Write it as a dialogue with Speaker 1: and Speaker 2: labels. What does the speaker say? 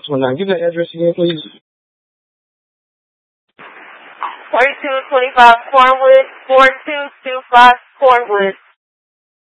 Speaker 1: So now give the address again, please.
Speaker 2: 4225 Cornwood, 4225 Cornwood.